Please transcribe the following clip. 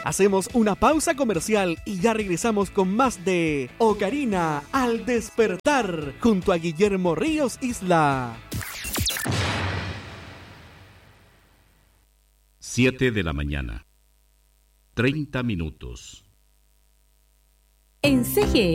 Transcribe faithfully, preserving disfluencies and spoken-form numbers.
Hacemos una pausa comercial y ya regresamos con más de Ocarina al despertar junto a Guillermo Ríos Isla. Siete de la mañana. Treinta minutos. En C G E